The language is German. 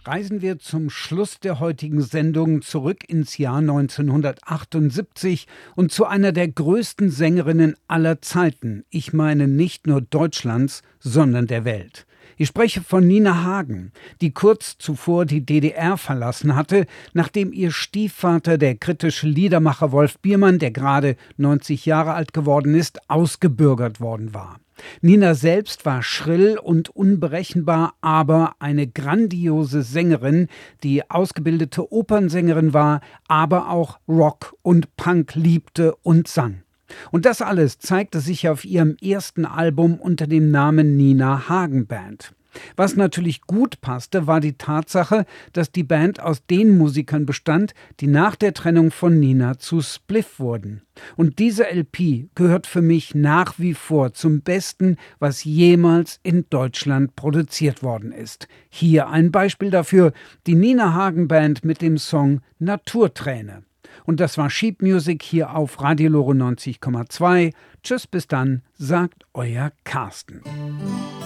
Reisen wir zum Schluss der heutigen Sendung zurück ins Jahr 1978 und zu einer der größten Sängerinnen aller Zeiten. Ich meine nicht nur Deutschlands, sondern der Welt. Ich spreche von Nina Hagen, die kurz zuvor die DDR verlassen hatte, nachdem ihr Stiefvater, der kritische Liedermacher Wolf Biermann, der gerade 90 Jahre alt geworden ist, ausgebürgert worden war. Nina selbst war schrill und unberechenbar, aber eine grandiose Sängerin, die ausgebildete Opernsängerin war, aber auch Rock und Punk liebte und sang. Und das alles zeigte sich auf ihrem ersten Album unter dem Namen Nina Hagen Band. Was natürlich gut passte, war die Tatsache, dass die Band aus den Musikern bestand, die nach der Trennung von Nina zu Spliff wurden. Und diese LP gehört für mich nach wie vor zum Besten, was jemals in Deutschland produziert worden ist. Hier ein Beispiel dafür, die Nina Hagen Band mit dem Song Naturträne. Und das war Sheet Music hier auf Radio Lore 90,2. Tschüss, bis dann, sagt euer Carsten.